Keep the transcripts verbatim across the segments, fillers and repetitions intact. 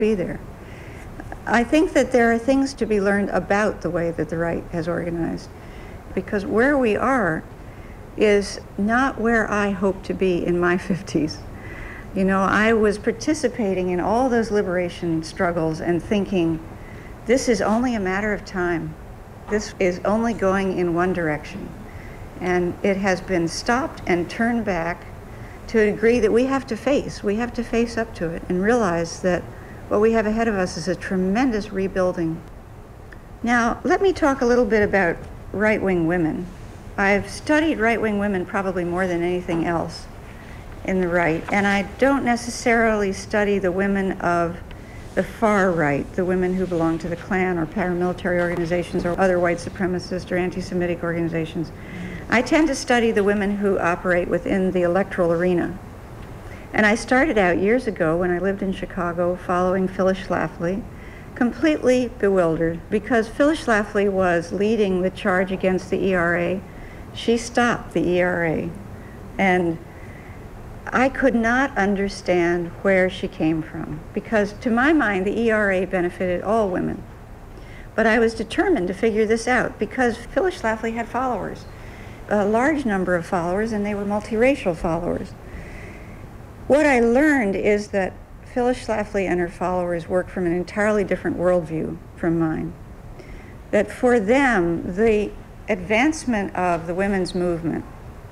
be there. I think that there are things to be learned about the way that the right has organized, because where we are is not where I hope to be in my fifties. You know, I was participating in all those liberation struggles and thinking, this is only a matter of time. This is only going in one direction. And it has been stopped and turned back to a degree that we have to face. We have to face up to it and realize that what we have ahead of us is a tremendous rebuilding. Now, let me talk a little bit about right-wing women. I've studied right-wing women probably more than anything else in the right, and I don't necessarily study the women of the far right, the women who belong to the Klan or paramilitary organizations or other white supremacist or anti-Semitic organizations. I tend to study the women who operate within the electoral arena. And I started out years ago when I lived in Chicago following Phyllis Schlafly, completely bewildered because Phyllis Schlafly was leading the charge against the E R A. She stopped the E R A. And I could not understand where she came from because to my mind the E R A benefited all women. But I was determined to figure this out because Phyllis Schlafly had followers, a large number of followers, and they were multiracial followers. What I learned is that Phyllis Schlafly and her followers work from an entirely different worldview from mine. That for them, the advancement of the women's movement,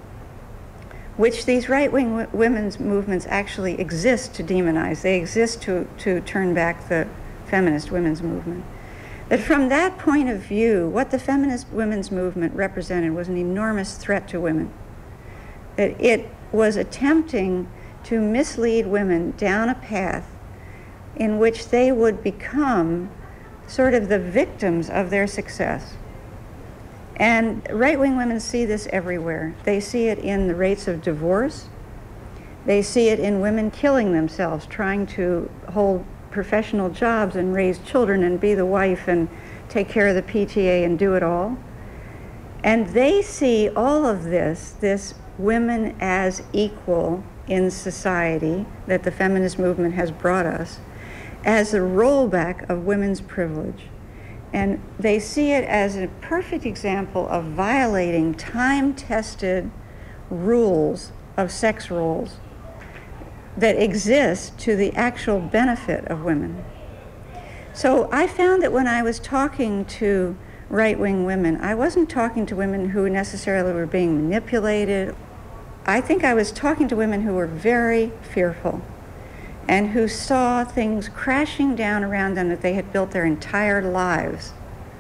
which these right-wing w women's movements actually exist to demonize, they exist to, to turn back the feminist women's movement, that from that point of view, what the feminist women's movement represented was an enormous threat to women. That it was attempting to mislead women down a path in which they would become sort of the victims of their success. And right-wing women see this everywhere. They see it in the rates of divorce. They see it in women killing themselves, trying to hold professional jobs and raise children and be the wife and take care of the P T A and do it all. And they see all of this, this women as equal in society that the feminist movement has brought us, as a rollback of women's privilege. And they see it as a perfect example of violating time-tested rules of sex roles that exist to the actual benefit of women. So I found that when I was talking to right-wing women, I wasn't talking to women who necessarily were being manipulated. I think I was talking to women who were very fearful and who saw things crashing down around them that they had built their entire lives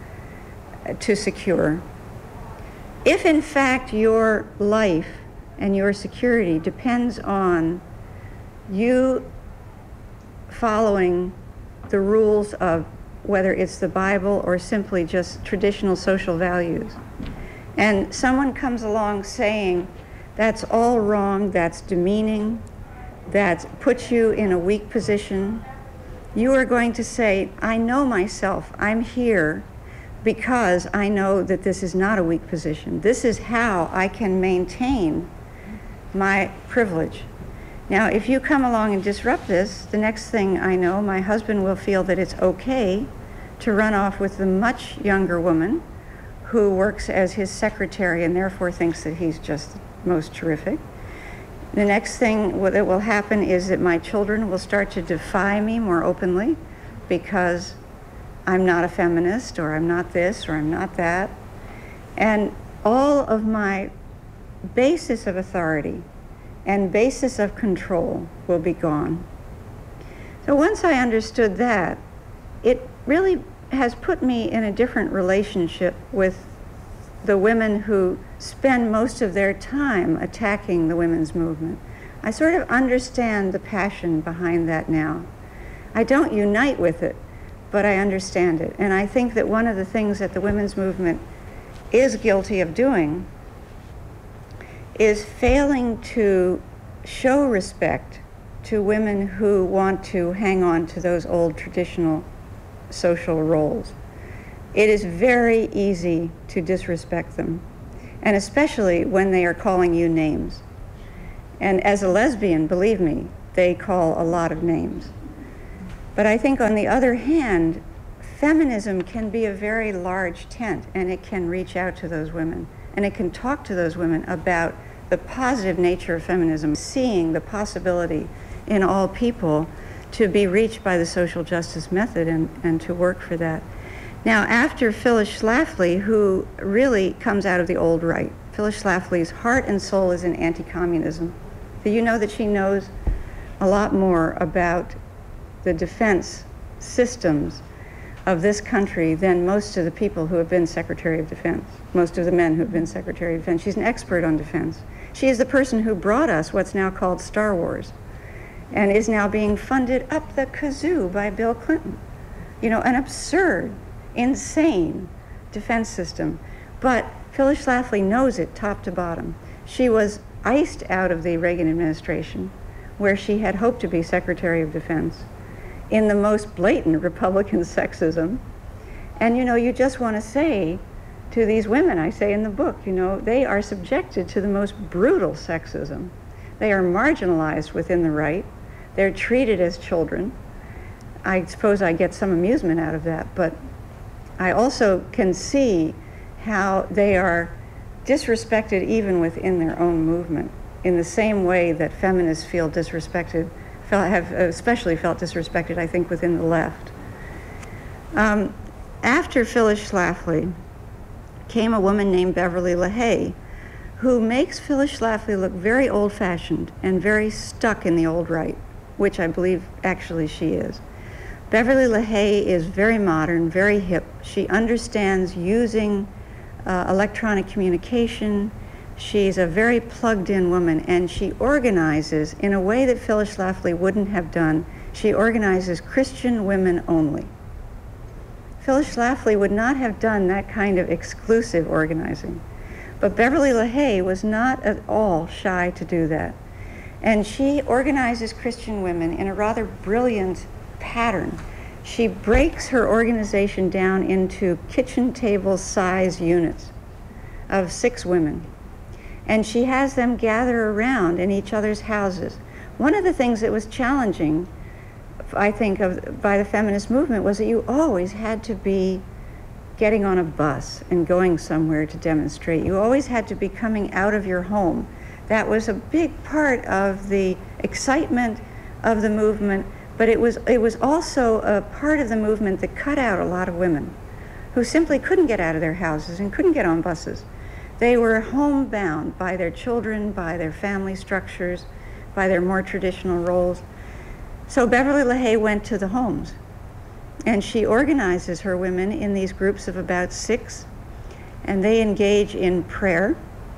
to secure. If in fact your life and your security depends on you following the rules of whether it's the Bible or simply just traditional social values, and someone comes along saying, that's all wrong, that's demeaning, that puts you in a weak position, you are going to say, I know myself, I'm here because I know that this is not a weak position. This is how I can maintain my privilege. Now, if you come along and disrupt this, the next thing I know, my husband will feel that it's okay to run off with the much younger woman who works as his secretary and therefore thinks that he's just most terrific. The next thing that will happen is that my children will start to defy me more openly because I'm not a feminist, or I'm not this, or I'm not that. And all of my basis of authority and basis of control will be gone. So once I understood that, it really has put me in a different relationship with the women who spend most of their time attacking the women's movement. I sort of understand the passion behind that now. I don't unite with it, but I understand it. And I think that one of the things that the women's movement is guilty of doing is failing to show respect to women who want to hang on to those old traditional social roles. It is very easy to disrespect them, and especially when they are calling you names. And as a lesbian, believe me, they call a lot of names. But I think on the other hand, feminism can be a very large tent, and it can reach out to those women, and it can talk to those women about the positive nature of feminism, seeing the possibility in all people to be reached by the social justice method and, and to work for that. Now, after Phyllis Schlafly, who really comes out of the old right, Phyllis Schlafly's heart and soul is in anti-communism. Do you know that she knows a lot more about the defense systems of this country than most of the people who have been Secretary of Defense, most of the men who have been Secretary of Defense. She's an expert on defense. She is the person who brought us what's now called Star Wars and is now being funded up the kazoo by Bill Clinton. You know, an absurd, insane defense system. But Phyllis Schlafly knows it top to bottom. She was iced out of the Reagan administration, where she had hoped to be Secretary of Defense, in the most blatant Republican sexism. And you know, you just want to say to these women, I say in the book, you know, they are subjected to the most brutal sexism. They are marginalized within the right. They're treated as children. I suppose I get some amusement out of that, but I also can see how they are disrespected even within their own movement, in the same way that feminists feel disrespected, have especially felt disrespected, I think, within the left. Um, after Phyllis Schlafly came a woman named Beverly LaHaye, who makes Phyllis Schlafly look very old-fashioned and very stuck in the old right, which I believe actually she is. Beverly LaHaye is very modern, very hip. She understands using uh, electronic communication. She's a very plugged-in woman, and she organizes in a way that Phyllis Schlafly wouldn't have done. She organizes Christian women only. Phyllis Schlafly would not have done that kind of exclusive organizing. But Beverly LaHaye was not at all shy to do that. And she organizes Christian women in a rather brilliant pattern. She breaks her organization down into kitchen table size units of six women. And she has them gather around in each other's houses. One of the things that was challenging, I think, of, by the feminist movement was that you always had to be getting on a bus and going somewhere to demonstrate. You always had to be coming out of your home. That was a big part of the excitement of the movement, but it was, it was also a part of the movement that cut out a lot of women who simply couldn't get out of their houses and couldn't get on buses. They were homebound by their children, by their family structures, by their more traditional roles. So Beverly LaHaye went to the homes, and she organizes her women in these groups of about six, and they engage in prayer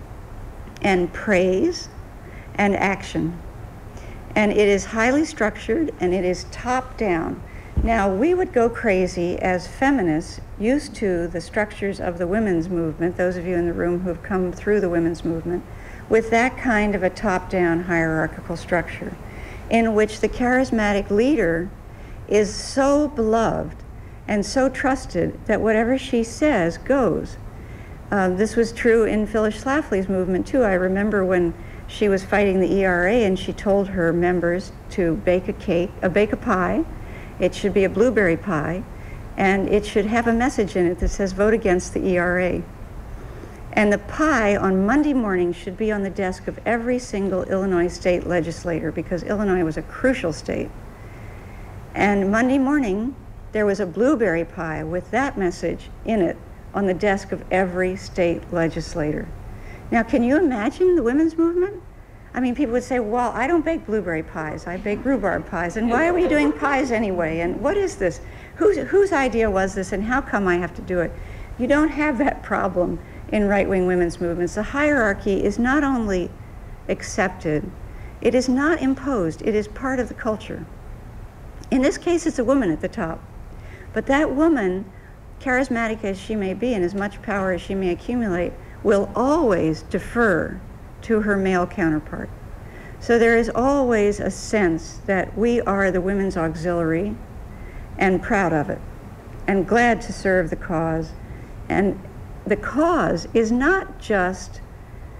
and praise and action. And it is highly structured, and it is top down. Now, we would go crazy as feminists used to the structures of the women's movement, those of you in the room who have come through the women's movement, with that kind of a top-down hierarchical structure in which the charismatic leader is so beloved and so trusted that whatever she says goes. Uh, this was true in Phyllis Schlafly's movement, too. I remember when she was fighting the E R A and she told her members to bake a cake, uh, bake a pie. It should be a blueberry pie, and it should have a message in it that says, vote against the E R A. And the pie on Monday morning should be on the desk of every single Illinois state legislator, because Illinois was a crucial state. And Monday morning, there was a blueberry pie with that message in it on the desk of every state legislator. Now, can you imagine the women's movement? I mean, people would say, well, I don't bake blueberry pies, I bake rhubarb pies, and why are we doing pies anyway? And what is this? Whose, whose idea was this, and how come I have to do it? You don't have that problem in right-wing women's movements. The hierarchy is not only accepted, it is not imposed, it is part of the culture. In this case, it's a woman at the top. But that woman, charismatic as she may be and as much power as she may accumulate, will always defer to her male counterpart. So there is always a sense that we are the women's auxiliary and proud of it and glad to serve the cause. And the cause is not just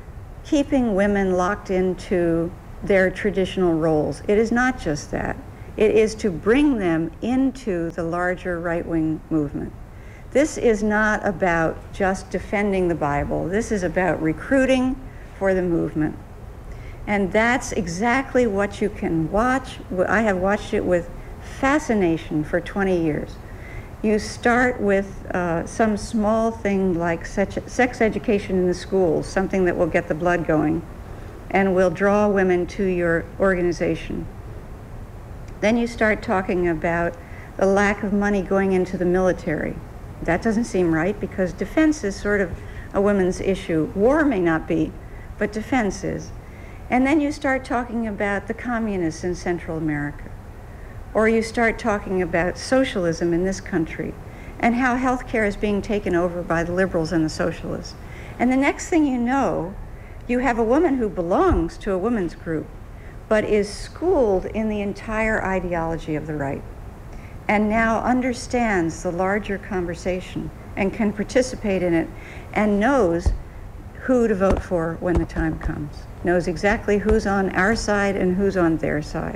keeping women locked into their traditional roles. It is not just that. It is to bring them into the larger right-wing movement. This is not about just defending the Bible. This is about recruiting for the movement. And that's exactly what you can watch. I have watched it with fascination for twenty years. You start with uh, some small thing like sex, sex education in the schools, something that will get the blood going and will draw women to your organization. Then you start talking about the lack of money going into the military. That doesn't seem right because defense is sort of a women's issue. War may not be, but defense is. And then you start talking about the communists in Central America. Or you start talking about socialism in this country and how healthcare is being taken over by the liberals and the socialists. And the next thing you know, you have a woman who belongs to a women's group, but is schooled in the entire ideology of the right, and now understands the larger conversation and can participate in it, and knows who to vote for when the time comes, knows exactly who's on our side and who's on their side.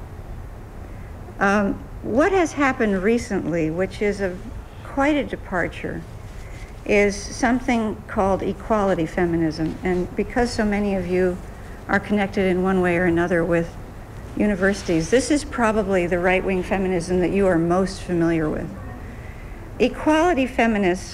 Um, what has happened recently, which is a, quite a departure, is something called equality feminism. And because so many of you are connected in one way or another with universities, this is probably the right-wing feminism that you are most familiar with. Equality feminists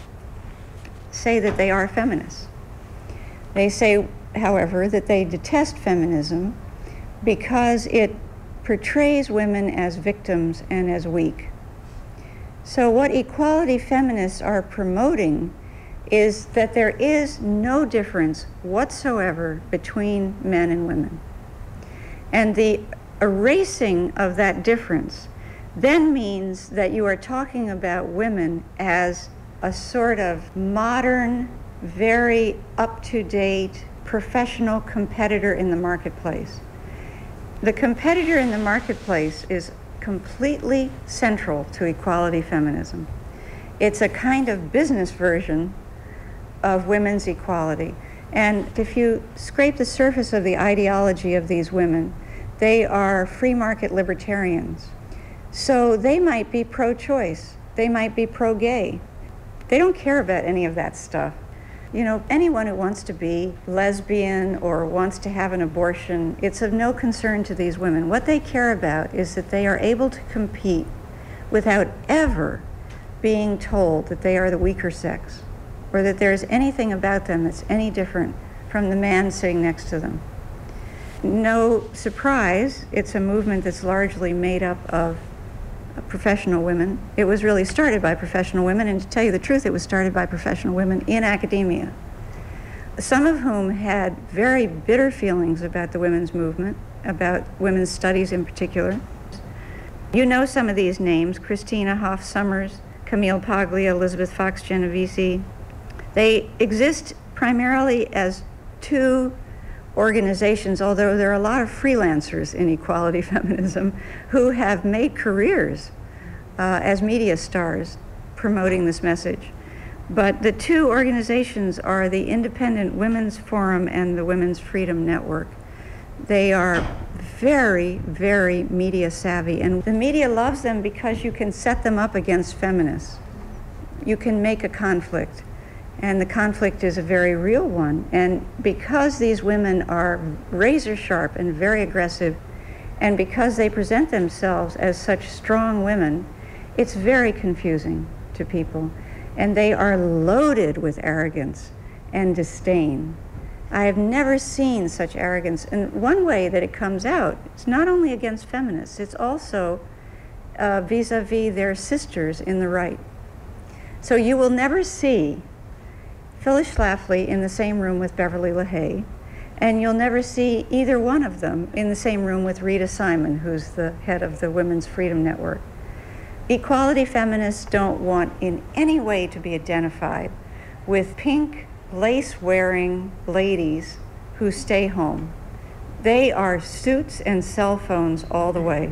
say that they are feminists. They say, however, that they detest feminism because it portrays women as victims and as weak. So what equality feminists are promoting is that there is no difference whatsoever between men and women. And the erasing of that difference then means that you are talking about women as a sort of modern, very up-to-date, professional competitor in the marketplace. The competitor in the marketplace is completely central to equality feminism. It's a kind of business version of women's equality. And if you scrape the surface of the ideology of these women, they are free market libertarians. So they might be pro-choice, they might be pro-gay. They don't care about any of that stuff. You know, anyone who wants to be lesbian or wants to have an abortion, it's of no concern to these women. What they care about is that they are able to compete without ever being told that they are the weaker sex or that there's anything about them that's any different from the man sitting next to them. No surprise, it's a movement that's largely made up of professional women. It was really started by professional women, and to tell you the truth, it was started by professional women in academia, some of whom had very bitter feelings about the women's movement, about women's studies in particular. You know some of these names: Christina Hoff Sommers, Camille Paglia, Elizabeth Fox Genovese. They exist primarily as two organizations, although there are a lot of freelancers in equality feminism who have made careers uh, as media stars promoting this message. But the two organizations are the Independent Women's Forum and the Women's Freedom Network. They are very, very media savvy, and the media loves them because you can set them up against feminists. You can make a conflict. And the conflict is a very real one. And because these women are razor sharp and very aggressive, and because they present themselves as such strong women, it's very confusing to people. And they are loaded with arrogance and disdain. I have never seen such arrogance. And one way that it comes out, it's not only against feminists, it's also uh, vis-a-vis their sisters in the right. So you will never see Phyllis Schlafly in the same room with Beverly LaHaye, and you'll never see either one of them in the same room with Rita Simon, who's the head of the Women's Freedom Network. Equality feminists don't want in any way to be identified with pink, lace-wearing ladies who stay home. They are suits and cell phones all the way.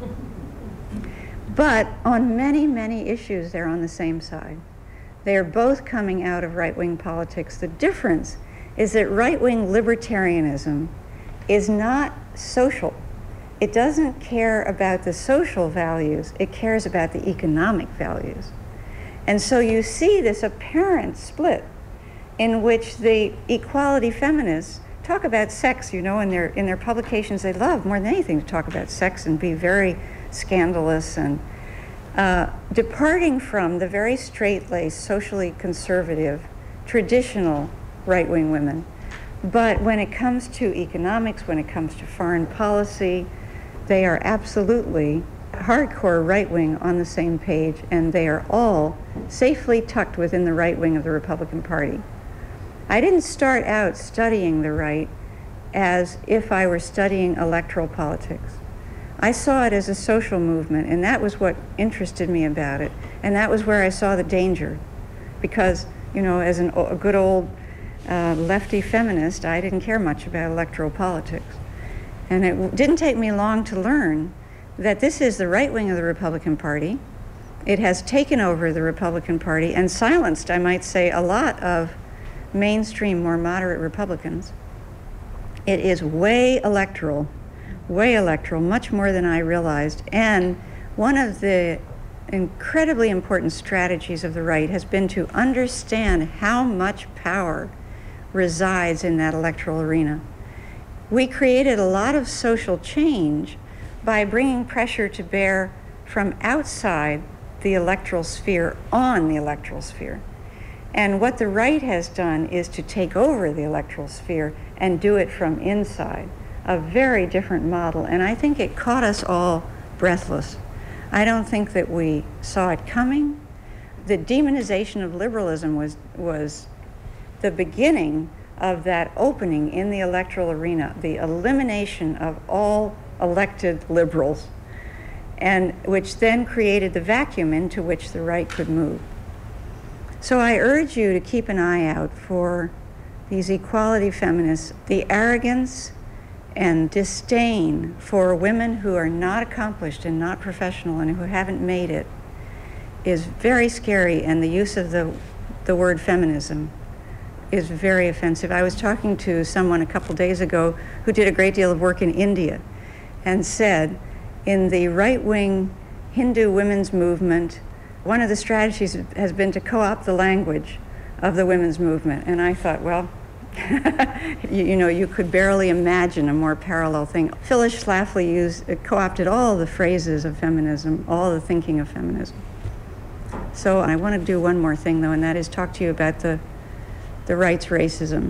But on many, many issues, they're on the same side. They are both coming out of right-wing politics. The difference is that right-wing libertarianism is not social. It doesn't care about the social values, it cares about the economic values. And so you see this apparent split in which the equality feminists talk about sex, you know, in their, in their publications. They love more than anything to talk about sex and be very scandalous and uh, departing from the very straight-laced, socially conservative, traditional right-wing women. But when it comes to economics, when it comes to foreign policy, they are absolutely hardcore right-wing on the same page, and they are all safely tucked within the right wing of the Republican Party. I didn't start out studying the right as if I were studying electoral politics. I saw it as a social movement, and that was what interested me about it, and that was where I saw the danger. Because, you know, as an, a good old uh, lefty feminist, I didn't care much about electoral politics. And it didn't take me long to learn that this is the right wing of the Republican Party. It has taken over the Republican Party and silenced, I might say, a lot of mainstream, more moderate Republicans. It is way electoral, way electoral, much more than I realized. And one of the incredibly important strategies of the right has been to understand how much power resides in that electoral arena. We created a lot of social change by bringing pressure to bear from outside the electoral sphere on the electoral sphere. And what the right has done is to take over the electoral sphere and do it from inside, a very different model. And I think it caught us all breathless. I don't think that we saw it coming. The demonization of liberalism was, was the beginning of that opening in the electoral arena, the elimination of all elected liberals, and which then created the vacuum into which the right could move. So I urge you to keep an eye out for these equality feminists. The arrogance and disdain for women who are not accomplished and not professional and who haven't made it is very scary, and the use of the, the word feminism is very offensive. I was talking to someone a couple days ago who did a great deal of work in India and said, in the right-wing Hindu women's movement, one of the strategies has been to co-opt the language of the women's movement. And I thought, well, you, you know, you could barely imagine a more parallel thing. Phyllis Schlafly used, co-opted all the phrases of feminism, all the thinking of feminism. So I want to do one more thing, though, and that is talk to you about the the right's racism.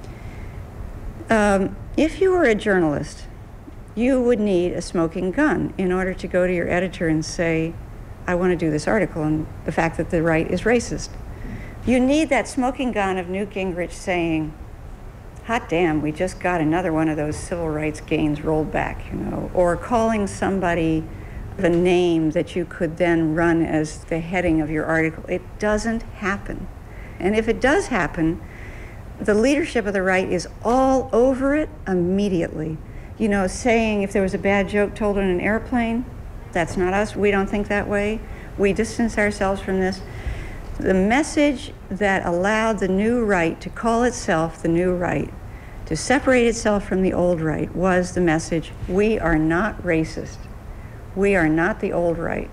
Um, if you were a journalist, you would need a smoking gun in order to go to your editor and say, I want to do this article on the fact that the right is racist. You need that smoking gun of Newt Gingrich saying, hot damn, we just got another one of those civil rights gains rolled back, you know, or calling somebody the name that you could then run as the heading of your article. It doesn't happen. And if it does happen, the leadership of the right is all over it immediately. You know, saying if there was a bad joke told on an airplane, that's not us, we don't think that way. We distance ourselves from this. The message that allowed the new right to call itself the new right, to separate itself from the old right, was the message, we are not racist. We are not the old right.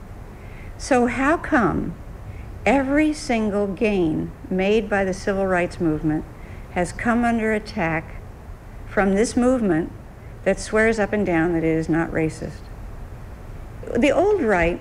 So how come every single gain made by the civil rights movement has come under attack from this movement that swears up and down that it is not racist? The old right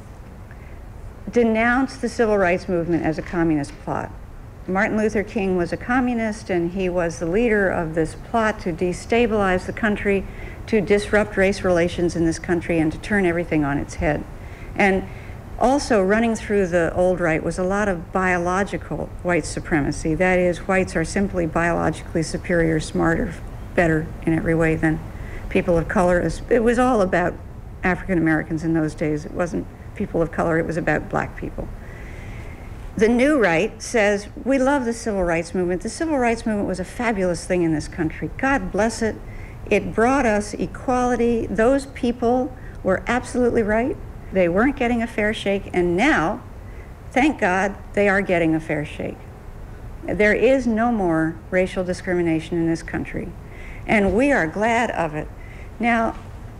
denounced the civil rights movement as a communist plot. Martin Luther King was a communist, and he was the leader of this plot to destabilize the country, to disrupt race relations in this country, and to turn everything on its head. And also running through the old right was a lot of biological white supremacy. That is, whites are simply biologically superior, smarter, better in every way than people of color. It was all about African Americans in those days. It wasn't people of color, it was about black people. The new right says, we love the civil rights movement. The civil rights movement was a fabulous thing in this country. God bless it. It brought us equality. Those people were absolutely right. They weren't getting a fair shake, and now, thank God, they are getting a fair shake. There is no more racial discrimination in this country, and we are glad of it. Now,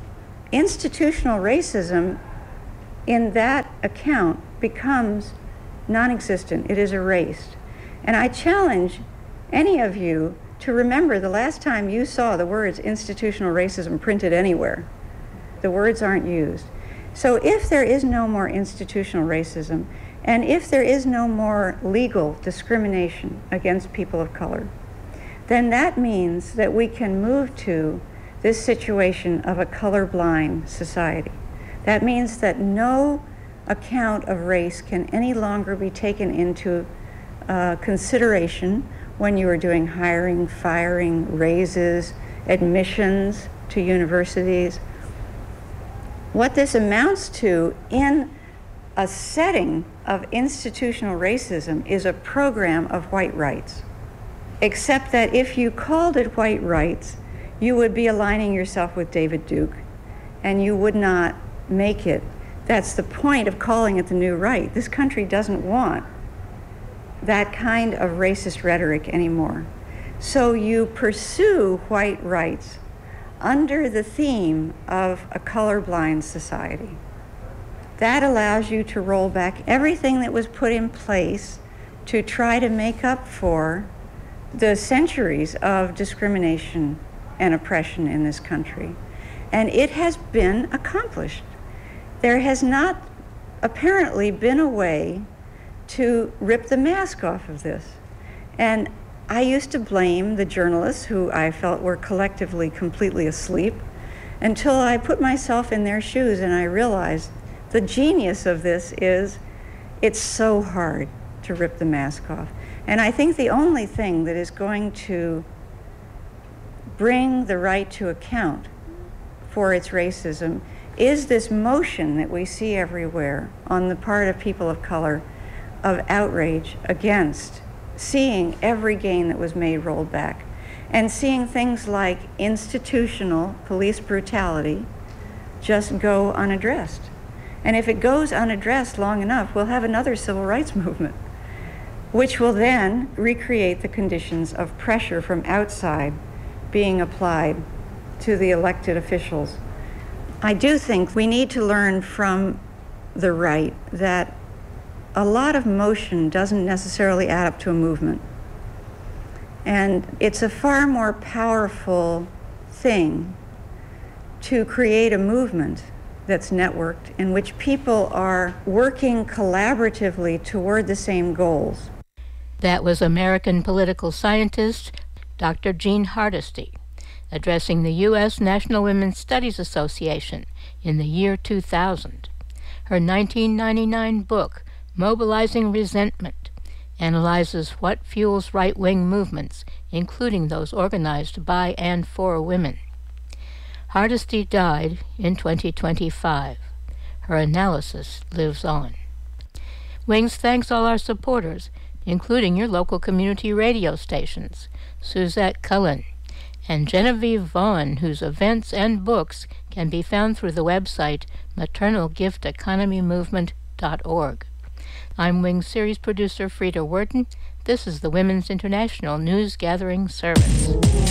institutional racism in that account becomes non-existent. It is erased. And I challenge any of you to remember the last time you saw the words institutional racism printed anywhere. The words aren't used. So if there is no more institutional racism, and if there is no more legal discrimination against people of color, then that means that we can move to this situation of a colorblind society. That means that no account of race can any longer be taken into uh, consideration when you are doing hiring, firing, raises, admissions to universities. What this amounts to in a setting of institutional racism is a program of white rights. Except that if you called it white rights, you would be aligning yourself with David Duke, and you would not make it. That's the point of calling it the new right. This country doesn't want that kind of racist rhetoric anymore. So you pursue white rights under the theme of a colorblind society. That allows you to roll back everything that was put in place to try to make up for the centuries of discrimination and oppression in this country. And it has been accomplished. There has not apparently been a way to rip the mask off of this. And I used to blame the journalists who I felt were collectively completely asleep until I put myself in their shoes and I realized the genius of this is it's so hard to rip the mask off. And I think the only thing that is going to bring the right to account for its racism is this motion that we see everywhere on the part of people of color of outrage against seeing every gain that was made rolled back and seeing things like institutional police brutality just go unaddressed. And if it goes unaddressed long enough, we'll have another civil rights movement, which will then recreate the conditions of pressure from outside being applied to the elected officials. I do think we need to learn from the right that a lot of motion doesn't necessarily add up to a movement. And it's a far more powerful thing to create a movement that's networked in which people are working collaboratively toward the same goals. That was American political scientist Doctor Jean Hardesty addressing the U S National Women's Studies Association in the year two thousand. Her nineteen ninety-nine book, Mobilizing Resentment, analyzes what fuels right-wing movements, including those organized by and for women. Hardesty died in twenty twenty-five. Her analysis lives on. Wings thanks all our supporters, including your local community radio stations, Suzette Cullen, and Genevieve Vaughn, whose events and books can be found through the website maternal gift economy movement dot org. I'm Wings series producer Frida Wharton. This is the Women's International News Gathering Service.